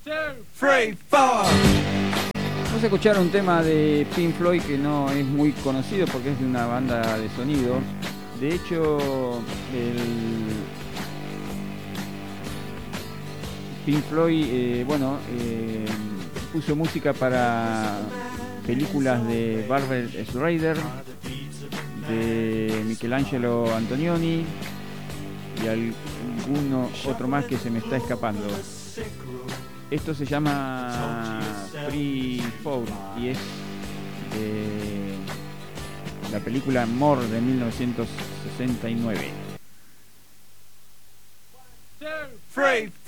Vamos a escuchar un tema de Pink Floyd que no es muy conocido porque es de una banda de sonido. De hecho, Pink Floyd, puso música para películas de Barbra Streisand, de Michelangelo Antonioni y alguno otro más que se me está escapando. Esto se llama Free Fall y es de la película More de 1969. Free